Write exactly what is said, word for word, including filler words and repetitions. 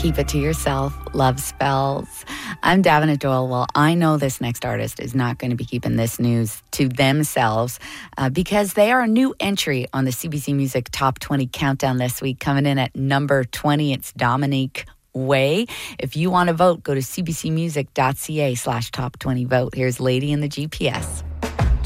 Keep It to Yourself, Love Spells. I'm Davenant Doyle. Well, I know this next artist is not going to be keeping this news to themselves uh, because they are a new entry on the C B C Music Top twenty Countdown this week. Coming in at number twenty, it's Dominique Way. If you want to vote, go to cbcmusic.ca slash top 20 vote. Here's Lady in the G P S.